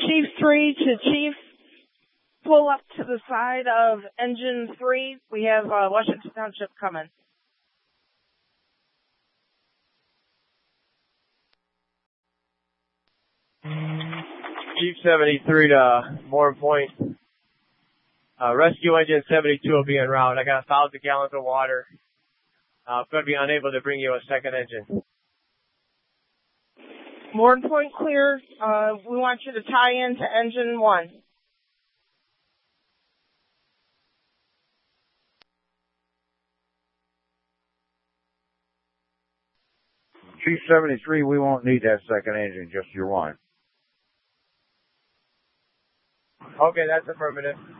Chief 3 to Chief, pull up to the side of engine 3. We have Washington Township coming. Chief 73 to Moore Point. Rescue engine 72 will be en route. I got 1,000 gallons of water. Going to be unable to bring you a second engine. Moore Point clear. We want you to tie into engine 1. Chief 73, we won't need that second engine, just your one. Okay, that's affirmative.